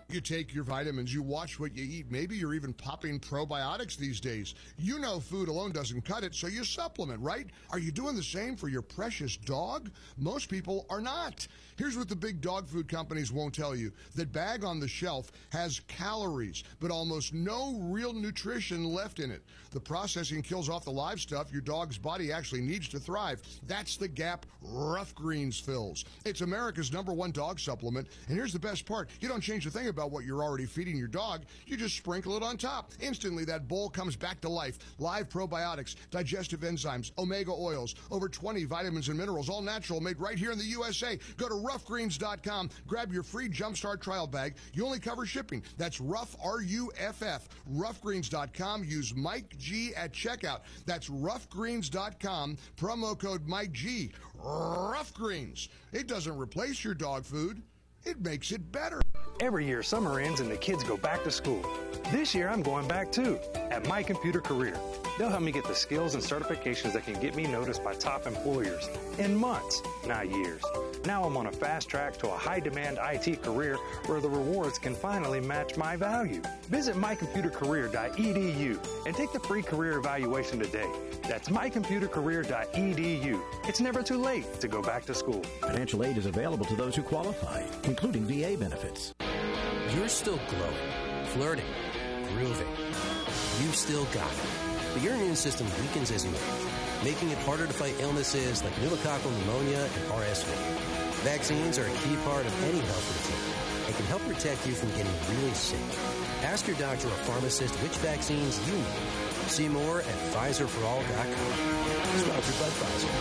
You take your vitamins, you watch what you eat. Maybe you're even popping probiotics these days. You know food alone doesn't cut it, so you supplement, right? Are you doing the same for your precious dog? Most people are not. Here's what the big dog food companies won't tell you. That bag on the shelf has calories, but almost no real nutrition left in it. The processing kills off the live stuff your dog's body actually needs to thrive. That's the gap Rough Greens fills. It's America's #1 dog supplement, and here's the best part. You don't change a thing about what you're already feeding your dog. You just sprinkle it on top. Instantly, that bowl comes back to life. Live probiotics, digestive enzymes, omega oils, over 20 vitamins and minerals, all natural, made right here in the USA. Go to roughgreens.com, grab your free Jumpstart trial bag. You only cover shipping. That's Rough, R-U-F-F. Roughgreens.com. Use Mike G at checkout. That's roughgreens.com. Promo code Mike G. Rough Greens. It doesn't replace your dog food. It makes it better. Every year, summer ends and the kids go back to school. This year, I'm going back too, at My Computer Career. They'll help me get the skills and certifications that can get me noticed by top employers in months, not years. Now I'm on a fast track to a high-demand IT career where the rewards can finally match my value. Visit mycomputercareer.edu and take the free career evaluation today. That's mycomputercareer.edu. It's never too late to go back to school. Financial aid is available to those who qualify, including VA benefits. You're still glowing, flirting, grooving. You've still got it. But your immune system weakens as you age, making it harder to fight illnesses like pneumococcal pneumonia and RSV. Vaccines are a key part of any health routine and can help protect you from getting really sick. Ask your doctor or pharmacist which vaccines you need. See more at PfizerForAll.com. Sponsored by Pfizer.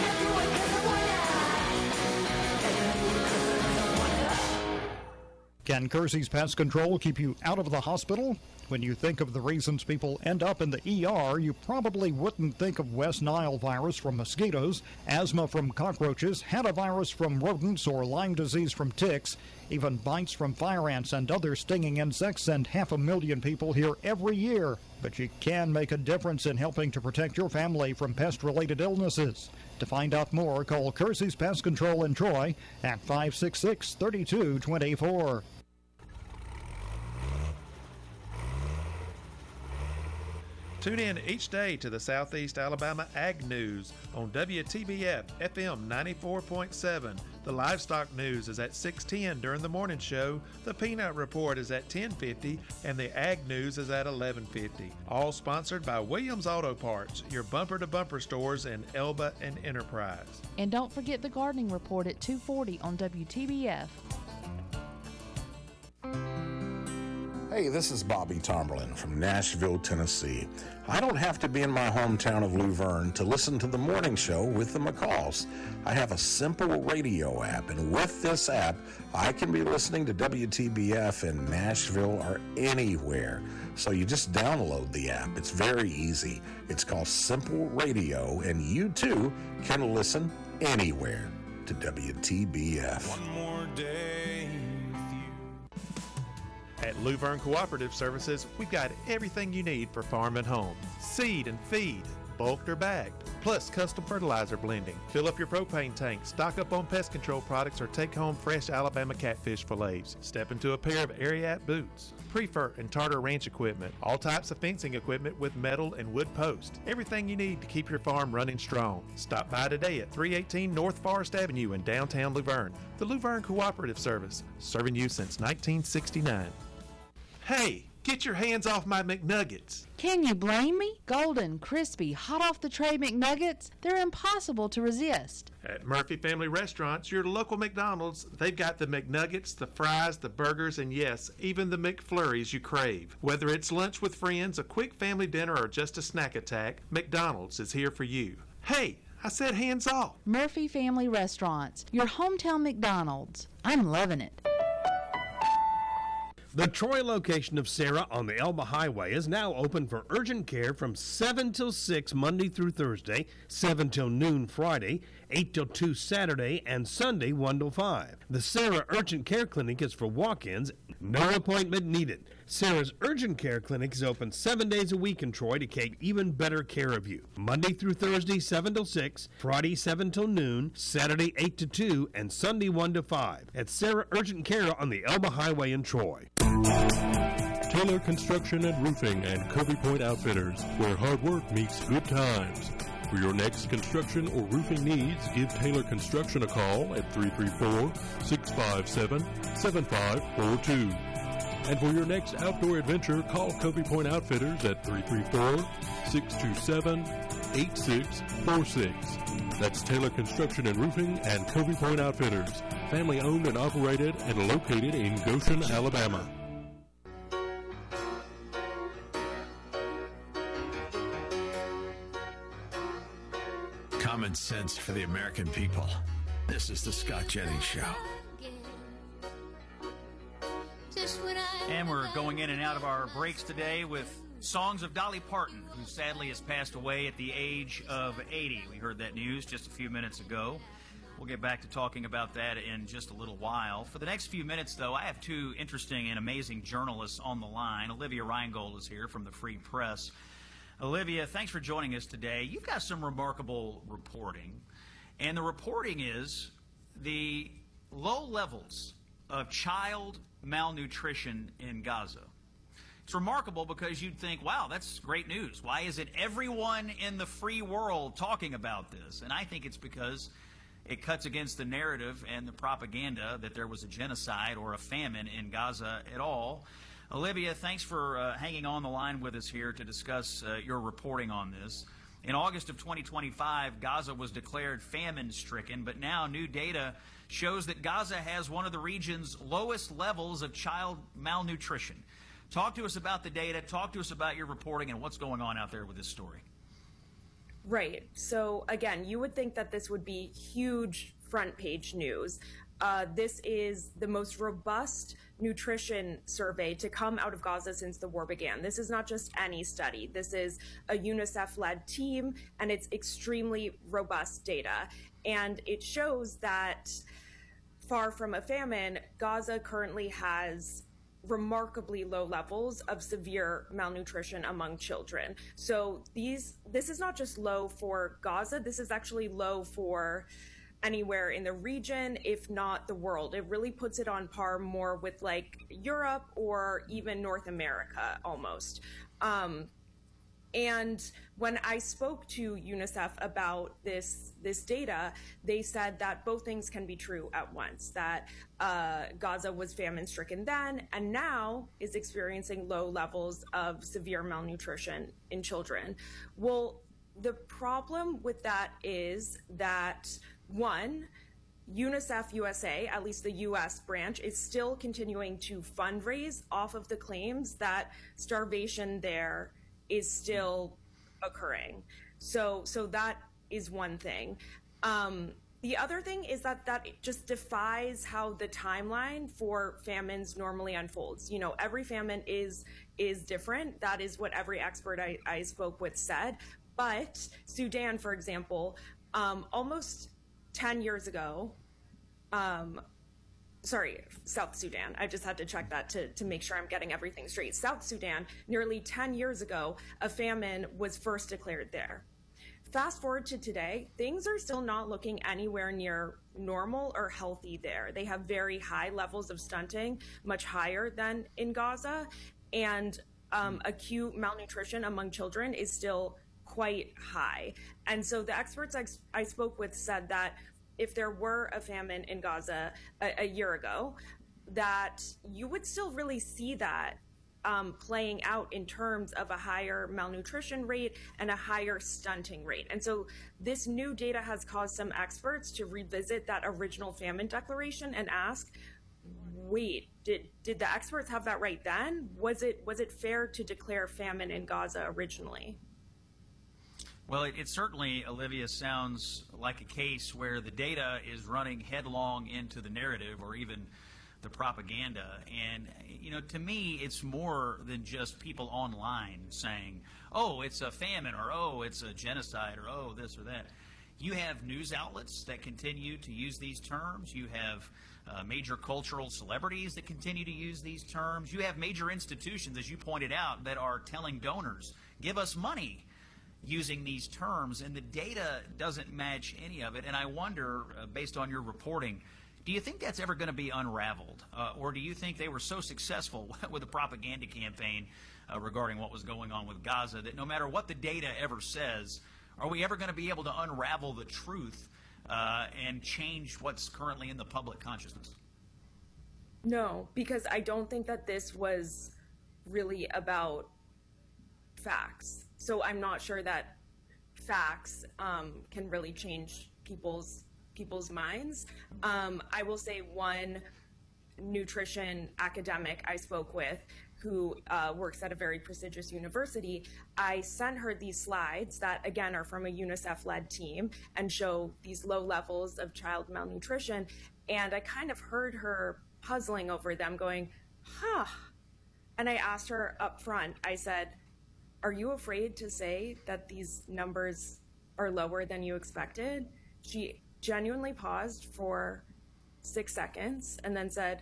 Can Kersey's Pest Control keep you out of the hospital? When you think of the reasons people end up in the ER, you probably wouldn't think of West Nile virus from mosquitoes, asthma from cockroaches, hantavirus from rodents, or Lyme disease from ticks. Even bites from fire ants and other stinging insects send 500,000 people here every year. But you can make a difference in helping to protect your family from pest-related illnesses. To find out more, call Kersey's Pest Control in Troy at 566-3224. Tune in each day to the Southeast Alabama Ag News on WTBF FM 94.7. The Livestock News is at 6:10 during the morning show. The Peanut Report is at 10:50, and the Ag News is at 11:50. All sponsored by Williams Auto Parts, your bumper-to-bumper stores in Elba and Enterprise. And don't forget the Gardening Report at 2:40 on WTBF. Hey, this is Bobby Tomberlin from Nashville, Tennessee. I don't have to be in my hometown of Luverne to listen to the morning show with the McCalls. I have a simple radio app, and with this app, I can be listening to WTBF in Nashville or anywhere. So you just download the app. It's very easy. It's called Simple Radio, and you too can listen anywhere to WTBF. One more day. At Luverne Cooperative Services, we've got everything you need for farm and home. Seed and feed, bulked or bagged, plus custom fertilizer blending. Fill up your propane tank, stock up on pest control products, or take home fresh Alabama catfish fillets. Step into a pair of Ariat boots, Prefer and Tartar Ranch equipment, all types of fencing equipment with metal and wood posts. Everything you need to keep your farm running strong. Stop by today at 318 North Forest Avenue in downtown Luverne. The Luverne Cooperative Service, serving you since 1969. Hey, get your hands off my McNuggets. Can you blame me? Golden, crispy, hot off the tray McNuggets, they're impossible to resist. At Murphy Family Restaurants, your local McDonald's, they've got the McNuggets, the fries, the burgers, and yes, even the McFlurries you crave. Whether it's lunch with friends, a quick family dinner, or just a snack attack, McDonald's is here for you. Hey, I said hands off. Murphy Family Restaurants, your hometown McDonald's. I'm loving it. The Troy location of Sarah on the Elba Highway is now open for urgent care from 7 till 6 Monday through Thursday, 7 till noon Friday, 8 till 2 Saturday and Sunday 1 till 5. The Sarah Urgent Care Clinic is for walk-ins, no appointment needed. Sarah's Urgent Care Clinic is open 7 days a week in Troy to take even better care of you. Monday through Thursday 7 till 6, Friday 7 till noon, Saturday 8 to 2, and Sunday 1 to 5 at Sarah Urgent Care on the Elma Highway in Troy. Taylor Construction and Roofing and Covey Point Outfitters, where hard work meets good times. For your next construction or roofing needs, give Taylor Construction a call at 334-657-7542. And for your next outdoor adventure, call Covey Point Outfitters at 334-627-8646. That's Taylor Construction and Roofing and Covey Point Outfitters, family owned and operated and located in Goshen, Alabama. Common sense for the American people. This is the Scott Jennings Show. And we're going in and out of our breaks today with songs of Dolly Parton, who sadly has passed away at the age of 80. We heard that news just a few minutes ago. We'll get back to talking about that in just a little while. For the next few minutes, though, I have two interesting and amazing journalists on the line. Olivia Reingold is here from the Free Press. Olivia, thanks for joining us today. You've got some remarkable reporting, and the reporting is the low levels of child malnutrition in Gaza. It's remarkable because you'd think, wow, that's great news. Why isn't everyone in the free world talking about this? And I think it's because it cuts against the narrative and the propaganda that there was a genocide or a famine in Gaza at all. Olivia, thanks for hanging on the line with us here to discuss your reporting on this. In August of 2025, Gaza was declared famine-stricken, but now new data shows that Gaza has one of the region's lowest levels of child malnutrition. Talk to us about the data, talk to us about your reporting and what's going on out there with this story. Right. So, again, you would think that this would be huge front-page news. This is the most robust nutrition survey to come out of Gaza since the war began. This is not just any study. This is a UNICEF-led team, and it's extremely robust data. And it shows that, far from a famine, Gaza currently has remarkably low levels of severe malnutrition among children. So this is not just low for Gaza, this is actually low for anywhere in the region, if not the world. It really puts it on par more with like Europe or even North America almost. And when I spoke to UNICEF about this data, they said that both things can be true at once, that Gaza was famine-stricken then and now is experiencing low levels of severe malnutrition in children. Well, the problem with that is that, one, UNICEF USA, at least the US branch, is still continuing to fundraise off of the claims that starvation there is still occurring. So that is one thing. The other thing is that it just defies how the timeline for famines normally unfolds. You know, every famine is different. That is what every expert I spoke with said. But Sudan, for example, almost 10 years ago, South Sudan. I just had to check that to make sure I'm getting everything straight. South Sudan, nearly 10 years ago, a famine was first declared there. Fast forward to today, things are still not looking anywhere near normal or healthy there. They have very high levels of stunting, much higher than in Gaza, and acute malnutrition among children is still quite high. And so the experts I spoke with said that if there were a famine in Gaza a year ago, that you would still really see that playing out in terms of a higher malnutrition rate and a higher stunting rate. And so this new data has caused some experts to revisit that original famine declaration and ask, wait, did the experts have that right then? Was it fair to declare famine in Gaza originally? Well, it certainly, Olivia, sounds like a case where the data is running headlong into the narrative or even the propaganda. And, you know, to me, it's more than just people online saying, oh, it's a famine, or oh, it's a genocide, or oh, this or that. You have news outlets that continue to use these terms. You have major cultural celebrities that continue to use these terms. You have major institutions, as you pointed out, that are telling donors, give us money, using these terms, and the data doesn't match any of it. And I wonder, based on your reporting, do you think that's ever going to be unraveled? Or do you think they were so successful with the propaganda campaign regarding what was going on with Gaza that no matter what the data ever says, are we ever going to be able to unravel the truth and change what's currently in the public consciousness? No, because I don't think that this was really about facts. So I'm not sure that facts can really change people's minds. I will say one nutrition academic I spoke with who works at a very prestigious university, I sent her these slides that, again, are from a UNICEF-led team and show these low levels of child malnutrition. And I kind of heard her puzzling over them, going, huh. And I asked her up front, I said, are you afraid to say that these numbers are lower than you expected? She genuinely paused for 6 seconds and then said,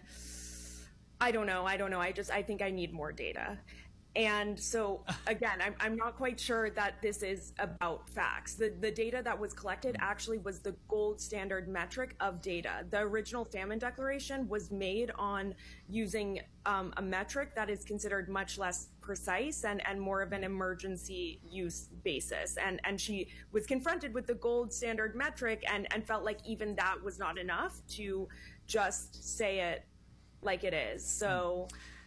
I don't know. I think I need more data. And so, again, I'm not quite sure that this is about facts. The data that was collected actually was the gold standard metric of data. The original famine declaration was made on using a metric that is considered much less precise and more of an emergency use basis. And she was confronted with the gold standard metric and felt like even that was not enough to just say it like it is. So,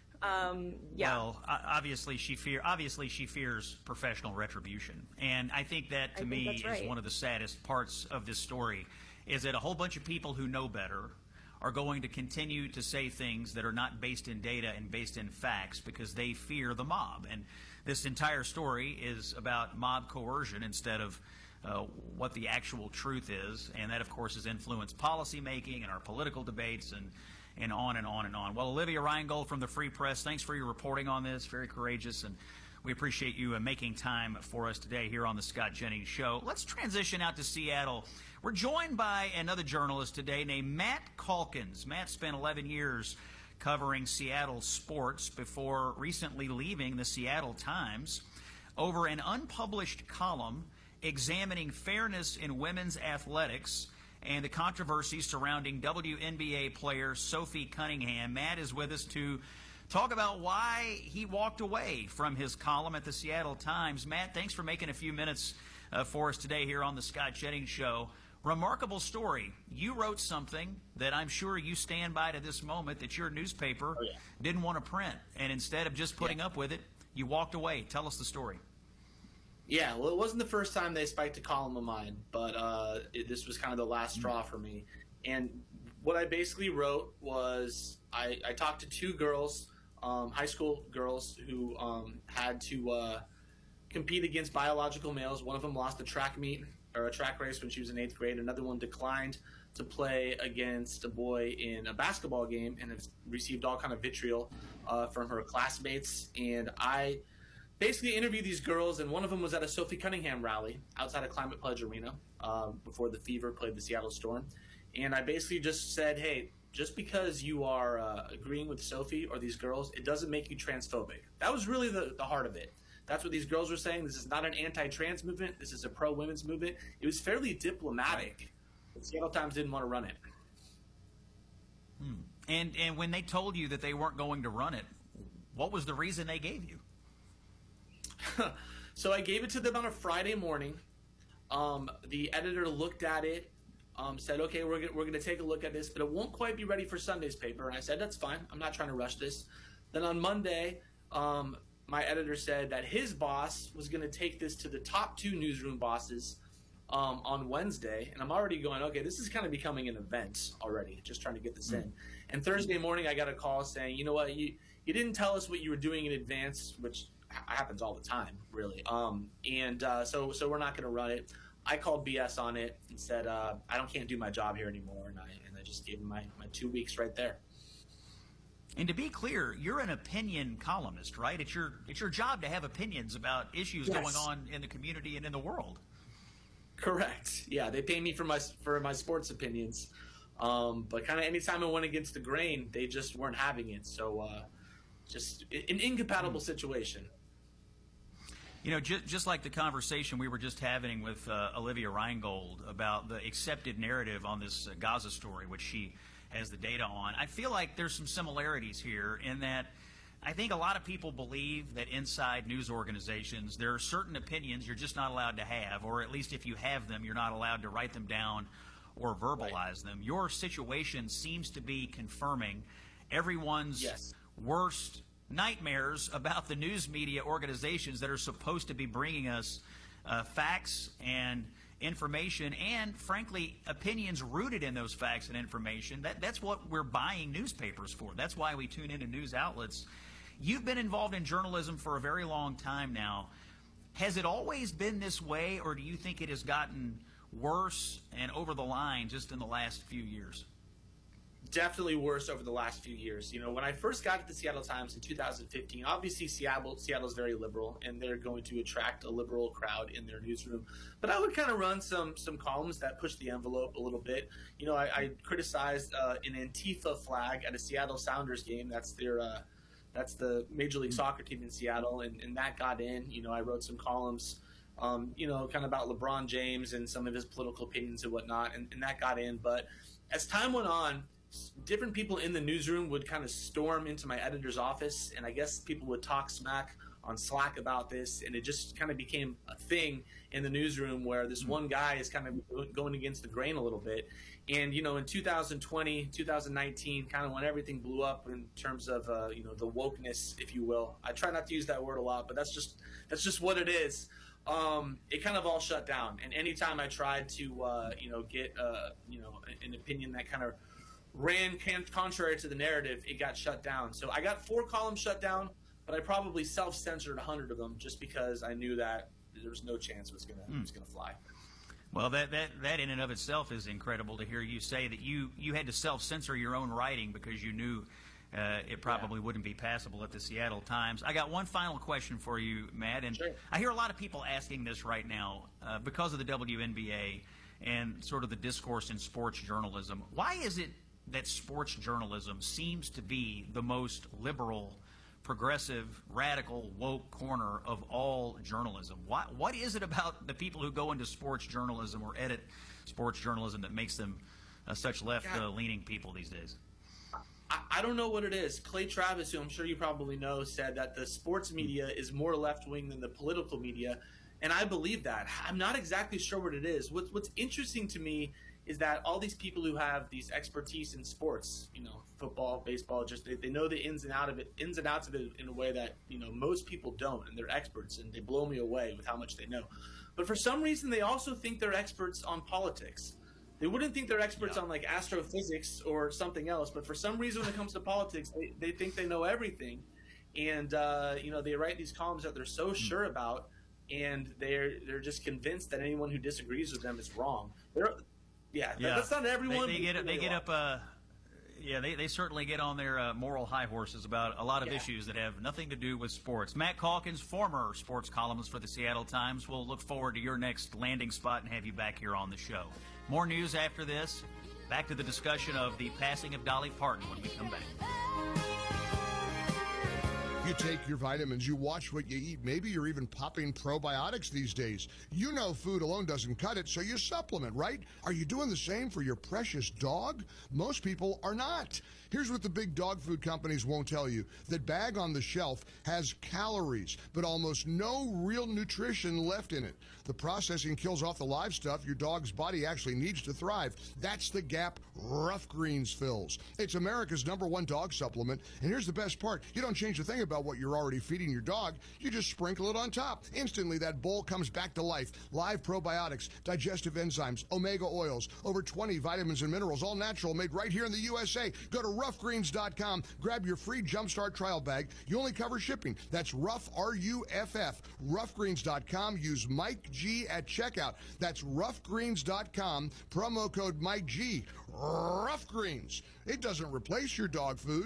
yeah. Well, obviously she fears professional retribution, and I think that to me is one of the saddest parts of this story, is that a whole bunch of people who know better are going to continue to say things that are not based in data and based in facts because they fear the mob. And this entire story is about mob coercion instead of what the actual truth is, and that, of course, has influenced policymaking and our political debates and on and on and on. Well, Olivia Reingold from the Free Press, thanks for your reporting on this. Very courageous, and we appreciate you making time for us today here on the Scott Jennings Show. Let's transition out to Seattle. We're joined by another journalist today named Matt Calkins. Matt spent 11 years covering Seattle sports before recently leaving the Seattle Times over an unpublished column examining fairness in women's athletics and the controversy surrounding WNBA player Sophie Cunningham. Matt is with us to talk about why he walked away from his column at the Seattle Times. Matt, thanks for making a few minutes for us today here on the Scott Jennings Show. Remarkable story. You wrote something that I'm sure you stand by to this moment that your newspaper didn't want to print, and instead of just putting up with it, you walked away. Tell us the story. Yeah, well, it wasn't the first time they spiked a column of mine, but this was kind of the last straw for me. And what I basically wrote was I talked to two girls, high school girls, who had to compete against biological males. One of them lost a track meet or a track race when she was in 8th grade. Another one declined to play against a boy in a basketball game and has received all kind of vitriol from her classmates. And I basically interviewed these girls, and one of them was at a Sophie Cunningham rally outside of Climate Pledge Arena before the Fever played the Seattle Storm. And I basically just said, hey, just because you are agreeing with Sophie or these girls, it doesn't make you transphobic. That was really the heart of it. That's what these girls were saying. This is not an anti-trans movement. This is a pro-women's movement. It was fairly diplomatic. The Seattle Times didn't want to run it. And when they told you that they weren't going to run it, what was the reason they gave you? So I gave it to them on a Friday morning. The editor looked at it, said, okay, we're going to take a look at this, but it won't quite be ready for Sunday's paper. And I said, that's fine. I'm not trying to rush this. Then on Monday, my editor said that his boss was going to take this to the top 2 newsroom bosses on Wednesday. And I'm already going, okay, this is kind of becoming an event already, just trying to get this in. And Thursday morning, I got a call saying, you know what, you didn't tell us what you were doing in advance, which happens all the time, really. So we're not going to run it. I called BS on it and said, I can't do my job here anymore. And I just gave him my 2 weeks right there. And to be clear, you're an opinion columnist, right? It's your job to have opinions about issues going on in the community and in the world. Correct. Yeah, they pay me for my sports opinions. But kind of anytime I went against the grain, they just weren't having it. So just an incompatible situation. You know, just like the conversation we were just having with Olivia Reingold about the accepted narrative on this Gaza story, which she has the data on, I feel like there's some similarities here in that I think a lot of people believe that inside news organizations there are certain opinions you're just not allowed to have, or at least if you have them, you're not allowed to write them down or verbalize them. Your situation seems to be confirming everyone's worst nightmares about the news media organizations that are supposed to be bringing us facts and information and, frankly, opinions rooted in those facts and information. That's what we're buying newspapers for. That's why we tune into news outlets. You've been involved in journalism for a very long time now. Has it always been this way, or do you think it has gotten worse and over the line just in the last few years? Definitely worse over the last few years. You know, when I first got to the Seattle Times in 2015, obviously Seattle's very liberal, and they're going to attract a liberal crowd in their newsroom. But I would kind of run some columns that push the envelope a little bit. You know, I criticized an Antifa flag at a Seattle Sounders game. That's the Major League Soccer team in Seattle, and that got in. You know, I wrote some columns, you know, kind of about LeBron James and some of his political opinions and whatnot, and that got in. But as time went on, different people in the newsroom would kind of storm into my editor's office, and I guess people would talk smack on Slack about this, and it just kind of became a thing in the newsroom where this one guy is kind of going against the grain a little bit. And, you know, in 2020, 2019, kind of when everything blew up in terms of, you know, the wokeness, if you will. I try not to use that word a lot, but that's just what it is. It kind of all shut down. And anytime I tried to, you know, get, you know, an opinion that kind of ran contrary to the narrative, it got shut down. So I got 4 columns shut down, but I probably self-censored 100 of them just because I knew that there was no chance it was gonna fly. Well, that in and of itself is incredible to hear you say that you had to self-censor your own writing because you knew it probably wouldn't be passable at the Seattle Times. I got one final question for you, Matt, and I hear a lot of people asking this right now because of the WNBA and sort of the discourse in sports journalism. Why is it that sports journalism seems to be the most liberal, progressive, radical, woke corner of all journalism? What is it about the people who go into sports journalism or edit sports journalism that makes them such left-leaning people these days? I don't know what it is. Clay Travis, who I'm sure you probably know, said that the sports media is more left-wing than the political media, and I believe that. I'm not exactly sure what it is. What's interesting to me is that all these people who have these expertise in sports, you know, football, baseball, just they know the ins and outs of it in a way that, you know, most people don't, and they're experts, and they blow me away with how much they know. But for some reason, they also think they're experts on politics. They wouldn't think they're experts on like astrophysics or something else, but for some reason, when it comes to politics, they think they know everything, and you know, they write these columns that they're so sure about, and they're just convinced that anyone who disagrees with them is wrong. That's not everyone. They certainly get on their moral high horses about a lot of issues that have nothing to do with sports. Matt Calkins, former sports columnist for the Seattle Times. We'll look forward to your next landing spot and have you back here on the show. More news after this. Back to the discussion of the passing of Dolly Parton when we come back. You take your vitamins, you watch what you eat. Maybe you're even popping probiotics these days. You know food alone doesn't cut it, so you supplement, right? Are you doing the same for your precious dog? Most people are not. Here's what the big dog food companies won't tell you. That bag on the shelf has calories, but almost no real nutrition left in it. The processing kills off the live stuff your dog's body actually needs to thrive. That's the gap Rough Greens fills. It's America's #1 dog supplement, and here's the best part. You don't change a thing about what you're already feeding your dog. You just sprinkle it on top. Instantly, that bowl comes back to life. Live probiotics, digestive enzymes, omega oils, over 20 vitamins and minerals, all natural, made right here in the USA. Go to roughgreens.com. Grab your free Jumpstart trial bag. You only cover shipping. That's Rough, R-U-F-F. Roughgreens.com. Use Mike G at checkout. That's roughgreens.com. Promo code Mike G. Rough Greens. It doesn't replace your dog food.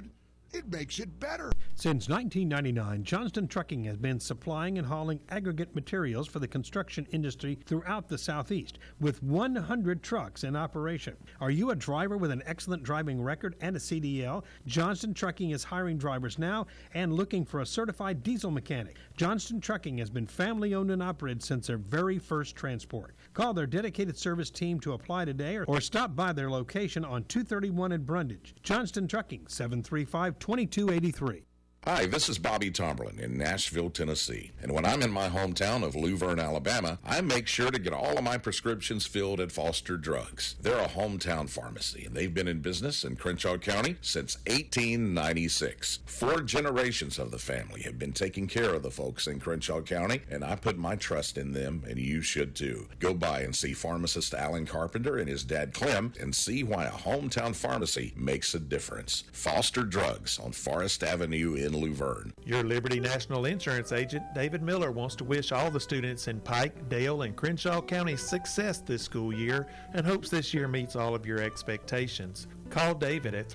it makes it better. Since 1999, Johnston Trucking has been supplying and hauling aggregate materials for the construction industry throughout the Southeast, with 100 trucks in operation. Are you a driver with an excellent driving record and a CDL? Johnston Trucking is hiring drivers now and looking for a certified diesel mechanic. Johnston Trucking has been family-owned and operated since their very first transport. Call their dedicated service team to apply today or stop by their location on 231 in Brundage. Johnston Trucking, 735-2283. Hi, this is Bobby Tomberlin in Nashville, Tennessee. And when I'm in my hometown of Luverne, Alabama, I make sure to get all of my prescriptions filled at Foster Drugs. They're a hometown pharmacy, and they've been in business in Crenshaw County since 1896. 4 generations of the family have been taking care of the folks in Crenshaw County, and I put my trust in them, and you should too. Go by and see pharmacist Alan Carpenter and his dad Clem and see why a hometown pharmacy makes a difference. Foster Drugs on Forest Avenue in Luverne. Your Liberty National Insurance agent, David Miller, wants to wish all the students in Pike, Dale, and Crenshaw County success this school year and hopes this year meets all of your expectations. Call David at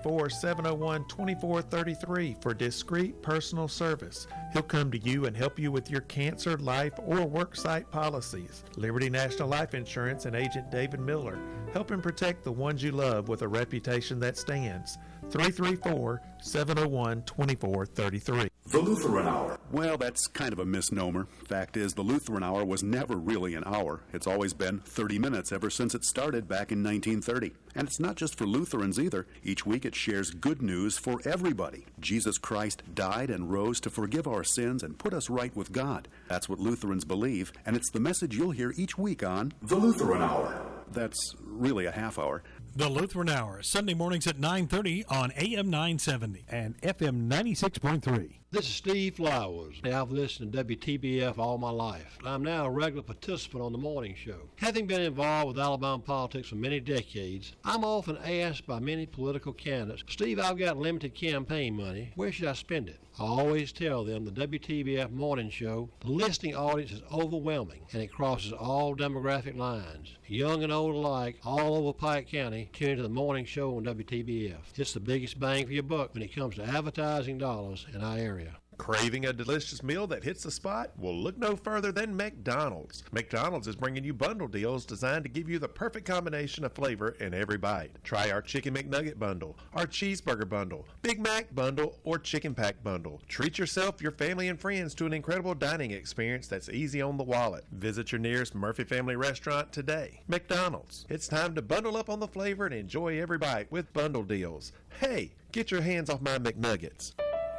334-701-2433 for discreet personal service. He'll come to you and help you with your cancer, life, or worksite policies. Liberty National Life Insurance and agent David Miller, helping protect the ones you love with a reputation that stands. 334-701-2433. The Lutheran Hour. Well, that's kind of a misnomer. Fact is, the Lutheran Hour was never really an hour. It's always been 30 minutes ever since it started back in 1930. And it's not just for Lutherans either. Each week it shares good news for everybody. Jesus Christ died and rose to forgive our sins and put us right with God. That's what Lutherans believe, and it's the message you'll hear each week on The Lutheran Hour. That's really a half hour. The Lutheran Hour, Sunday mornings at 9:30 on AM 970 and FM 96.3. This is Steve Flowers. I've listened to WTBF all my life. I'm now a regular participant on the morning show. Having been involved with Alabama politics for many decades, I'm often asked by many political candidates, Steve, I've got limited campaign money. Where should I spend it? I always tell them the WTBF morning show, the listening audience is overwhelming, and it crosses all demographic lines. Young and old alike, all over Pike County, tune to the morning show on WTBF. It's the biggest bang for your buck when it comes to advertising dollars in our area. Craving a delicious meal that hits the spot? Well, look no further than McDonald's. McDonald's is bringing you bundle deals designed to give you the perfect combination of flavor in every bite. Try our Chicken McNugget bundle, our Cheeseburger bundle, Big Mac bundle, or Chicken Pack bundle. Treat yourself, your family, and friends to an incredible dining experience that's easy on the wallet. Visit your nearest Murphy Family Restaurant today. McDonald's. It's time to bundle up on the flavor and enjoy every bite with bundle deals. Hey, get your hands off my McNuggets.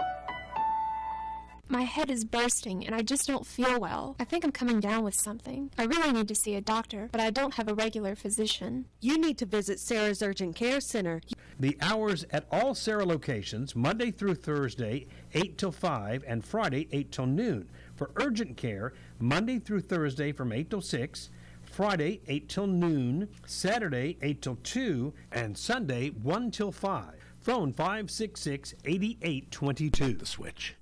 My head is bursting and I just don't feel well. I think I'm coming down with something. I really need to see a doctor, but I don't have a regular physician. You need to visit Sarah's Urgent Care Center. The hours at all Sarah locations, Monday through Thursday, 8 till 5, and Friday, 8 till noon. For urgent care, Monday through Thursday from 8 till 6, Friday, 8 till noon, Saturday, 8 till 2, and Sunday, 1 till 5. Phone 566-8822. The Switch.